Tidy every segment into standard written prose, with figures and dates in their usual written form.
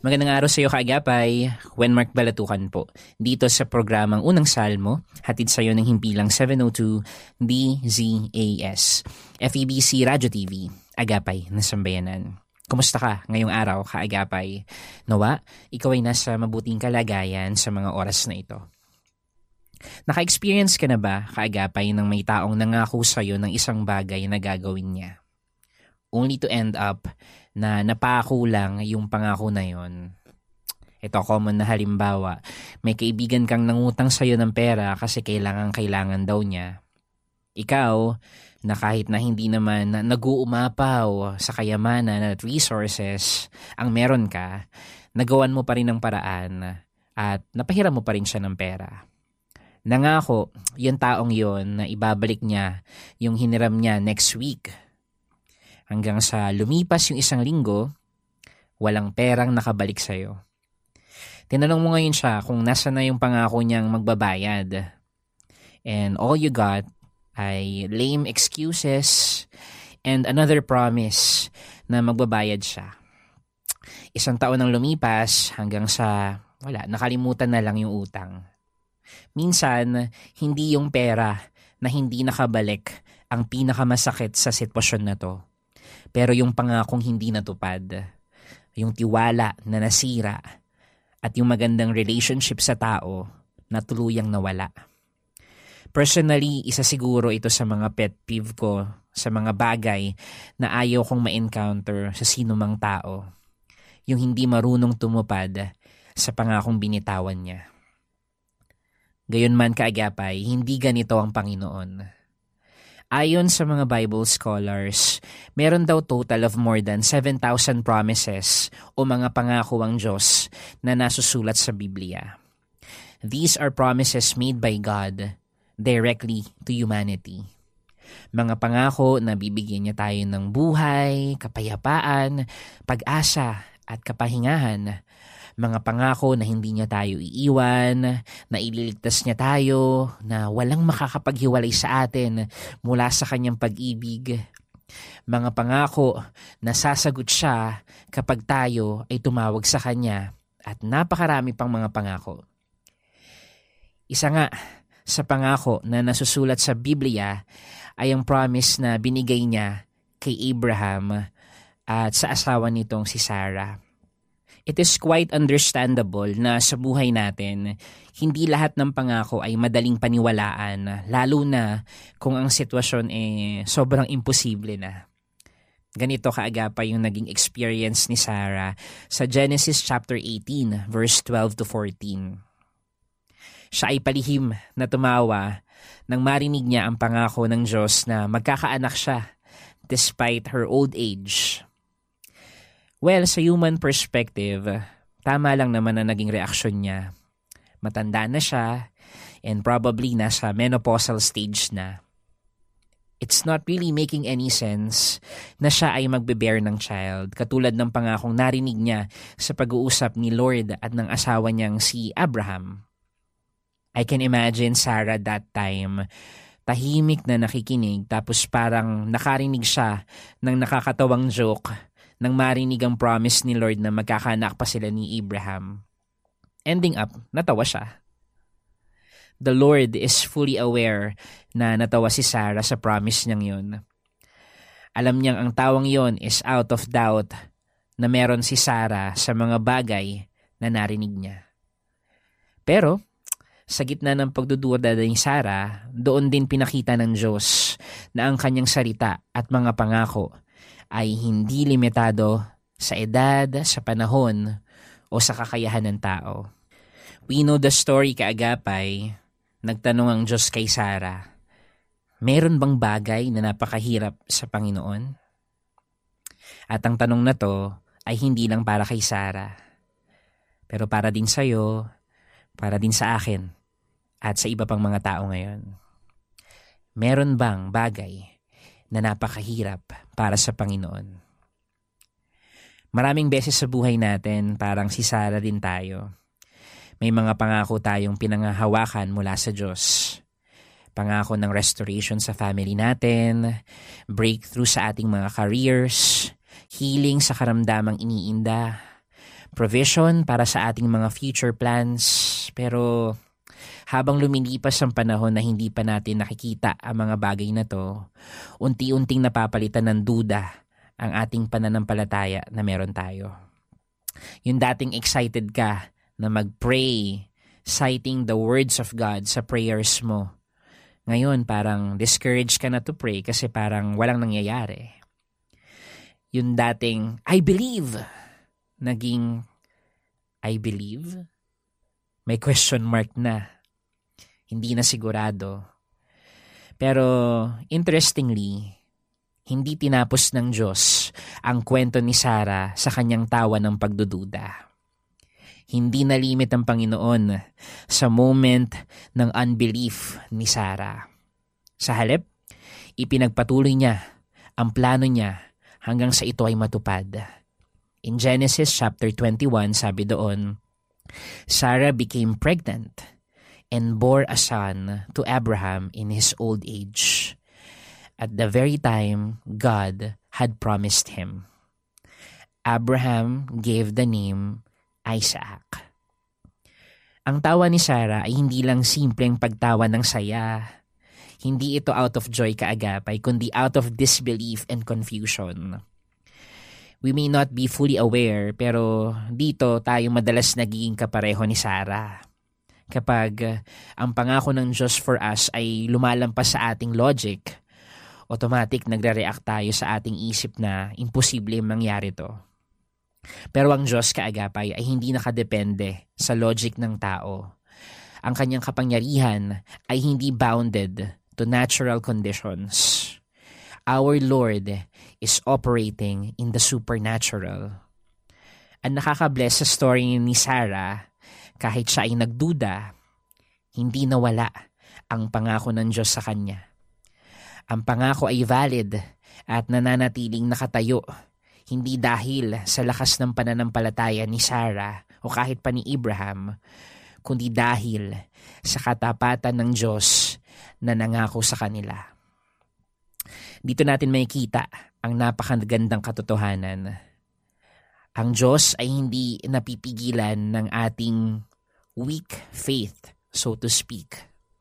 Magandang araw sa iyo kaagapay, Wenmark Balatukan po. Dito sa programang Unang Salmo, hatid sa iyo ng himpilang 702 DZAS, FEBC Radio TV, Agapay na Sambayanan. Kumusta ka ngayong araw kaagapay? Nawa, ikaw ay nasa mabuting kalagayan sa mga oras na ito. Naka-experience ka na ba kaagapay ng may taong nangako sa iyo ng isang bagay na gagawin niya? Only to end up na napako lang yung pangako na yon. Ito common na halimbawa, may kaibigan kang nangutang sa'yo ng pera kasi kailangan daw niya. Ikaw, na kahit na hindi naman nag-uumapaw sa kayamanan at resources ang meron ka, nagawan mo pa rin ng paraan at napahiram mo pa rin siya ng pera. Nangako, yung taong yon na ibabalik niya yung hiniram niya next week. Hanggang sa lumipas yung isang linggo, walang perang nakabalik sa'yo. Tinanong mo ngayon siya kung nasa na yung pangako niyang magbabayad. And all you got ay lame excuses and another promise na magbabayad siya. Isang taon ang lumipas hanggang sa nakalimutan na lang yung utang. Minsan, hindi yung pera na hindi nakabalik ang pinakamasakit sa sitwasyon na to. Pero yung pangakong hindi natupad, yung tiwala na nasira, at yung magandang relationship sa tao na tuluyang nawala. Personally, isa siguro ito sa mga pet peeve ko, sa mga bagay na ayaw kong ma-encounter sa sinumang tao. Yung hindi marunong tumupad sa pangakong binitawan niya. Gayunman kaagapay, hindi ganito ang Panginoon. Ayon sa mga Bible scholars, meron daw total of more than 7,000 promises o mga pangako ang Diyos na nasusulat sa Biblia. These are promises made by God directly to humanity. Mga pangako na bibigyan niya tayo ng buhay, kapayapaan, pag-asa at kapahingahan. Mga pangako na hindi niya tayo iiwan, na ililigtas niya tayo, na walang makakapaghiwalay sa atin mula sa kanyang pag-ibig. Mga pangako na sasagot siya kapag tayo ay tumawag sa kanya, at napakarami pang mga pangako. Isa nga sa pangako na nasusulat sa Biblia ay ang promise na binigay niya kay Abraham at sa asawa nitong si Sarah. It is quite understandable na sa buhay natin, hindi lahat ng pangako ay madaling paniwalaan, lalo na kung ang sitwasyon sobrang imposible na. Ganito kaagapay yung naging experience ni Sarah sa Genesis chapter 18, verse 12 to 14. Siya ay palihim na tumawa nang marinig niya ang pangako ng Diyos na magkakaanak siya despite her old age. Well, sa human perspective, tama lang naman na naging reaksyon niya. Matanda na siya and probably nasa menopausal stage na. It's not really making any sense na siya ay magbe-bear ng child katulad ng pangakong narinig niya sa pag-uusap ni Lord at ng asawa niyang si Abraham. I can imagine Sarah that time, tahimik na nakikinig tapos parang nakarinig siya ng nakakatawang joke nang marinig ang promise ni Lord na magkakaanak pa sila ni Abraham. Ending up, natawa siya. The Lord is fully aware na natawa si Sarah sa promise niyang yun. Alam niyang ang tawang yon is out of doubt na meron si Sarah sa mga bagay na narinig niya. Pero, sa gitna ng pagdududa ni Sarah, doon din pinakita ng Diyos na ang kanyang salita at mga pangako ay hindi limitado sa edad, sa panahon, o sa kakayahan ng tao. We know the story kaagapay. Nagtanong ang Diyos kay Sarah, meron bang bagay na napakahirap sa Panginoon? At ang tanong na to ay hindi lang para kay Sarah, pero para din sa'yo, para din sa akin, at sa iba pang mga tao ngayon. Meron bang bagay na napakahirap para sa Panginoon? Maraming beses sa buhay natin, parang si Sarah din tayo. May mga pangako tayong pinangahawakan mula sa Diyos. Pangako ng restoration sa family natin, breakthrough sa ating mga careers, healing sa karamdamang iniinda, provision para sa ating mga future plans. Pero habang lumilipas ang panahon na hindi pa natin nakikita ang mga bagay na to, unti-unting napapalitan ng duda ang ating pananampalataya na meron tayo. Yung dating excited ka na mag-pray, citing the words of God sa prayers mo, ngayon parang discouraged ka na to pray kasi parang walang nangyayari. Yung dating I believe, naging I believe? May question mark na. Hindi na sigurado. Pero interestingly, hindi tinapos ng Diyos ang kwento ni Sarah sa kanyang tawa ng pagdududa. Hindi nalimit ang Panginoon sa moment ng unbelief ni Sarah. Sa halip, ipinagpatuloy niya ang plano niya hanggang sa ito ay matupad. In Genesis chapter 21, sabi doon, Sarah became pregnant and bore a son to Abraham in his old age, at the very time God had promised him. Abraham gave the name Isaac. Ang tawa ni Sarah ay hindi lang simpleng pagtawa ng saya. Hindi ito out of joy kaagapay, kundi out of disbelief and confusion. We may not be fully aware, pero dito tayo madalas nagiging kapareho ni Sarah. Kapag ang pangako ng Diyos for us ay lumalampas sa ating logic, automatic nagre-react tayo sa ating isip na imposible mangyari to. Pero ang Diyos kaagapay ay hindi nakadepende sa logic ng tao. Ang kanyang kapangyarihan ay hindi bounded to natural conditions. Our Lord is operating in the supernatural. Ang nakakabless sa story ni Sarah, kahit siya ay nagduda, hindi nawala ang pangako ng Diyos sa kanya. Ang pangako ay valid at nananatiling nakatayo, hindi dahil sa lakas ng pananampalataya ni Sarah o kahit pa ni Abraham, kundi dahil sa katapatan ng Diyos na nangako sa kanila. Dito natin makikita ang napakagandang katotohanan. Ang Diyos ay hindi napipigilan ng ating weak faith, so to speak.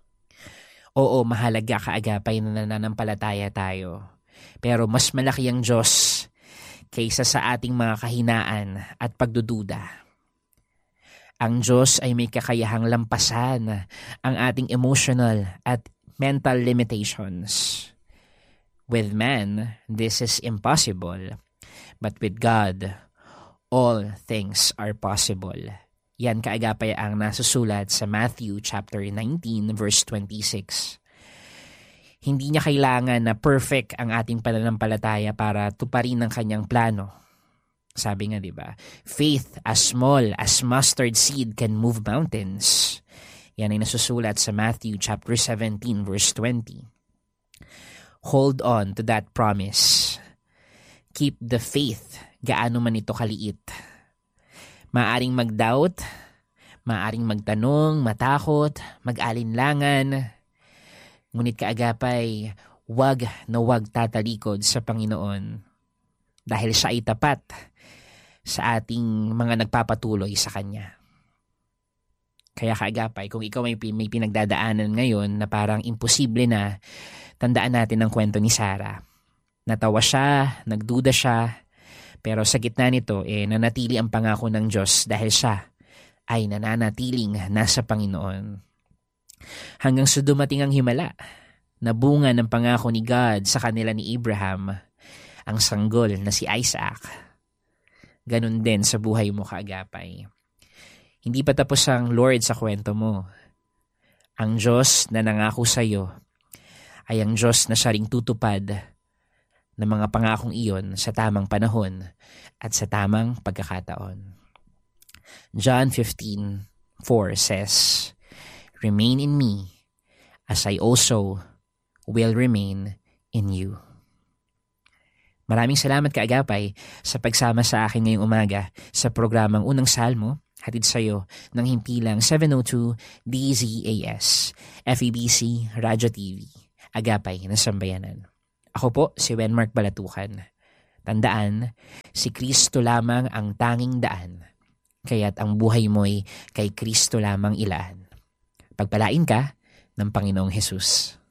Oo, mahalaga kaagapay na nananampalataya tayo. Pero mas malaki ang Diyos kaysa sa ating mga kahinaan at pagdududa. Ang Diyos ay may kakayahang lampasan ang ating emotional at mental limitations. With man, this is impossible. But with God, all things are possible. Yan kaagapay ang nasusulat sa Matthew chapter 19 verse 26. Hindi niya kailangan na perfect ang ating pananampalataya para tuparin ang kanyang plano. Sabi nga, 'di ba? Faith as small as mustard seed can move mountains. Yan ay nasusulat sa Matthew chapter 17 verse 20. Hold on to that promise. Keep the faith, gaano man ito kaliit. Maaring mag-doubt, maaring magtanong, matakot, mag-alinlangan. Ngunit kaagapay, wag na wag tatalikod sa Panginoon. Dahil siya ay tapat sa ating mga nagpapatuloy sa Kanya. Kaya kaagapay, kung ikaw may pinagdadaanan ngayon na parang imposible na, tandaan natin ang kwento ni Sarah. Natawa siya, nagduda siya, pero sa gitna nito, nanatili ang pangako ng Diyos dahil siya ay nananatiling nasa Panginoon. Hanggang sa dumating ang himala, na bunga ng pangako ni God sa kanila ni Abraham, ang sanggol na si Isaac. Ganun din sa buhay mo kaagapay. Hindi pa tapos ang Lord sa kwento mo. Ang Diyos na nangako sa iyo ay ang Diyos na siya ring tutupad ng mga pangakong iyon sa tamang panahon at sa tamang pagkakataon. John 15:4 says, Remain in me as I also will remain in you. Maraming salamat kaagapay sa pagsama sa akin ngayong umaga sa programang Unang Salmo, hatid sa iyo ng himpilang 702 DZAS, FEBC Radio TV, Agapay na Sambayanan. Ako po si Wenmark Balatukan. Tandaan, si Kristo lamang ang tanging daan kaya't ang buhay mo'y kay Kristo lamang ilaan. Pagpalain ka ng Panginoong Hesus.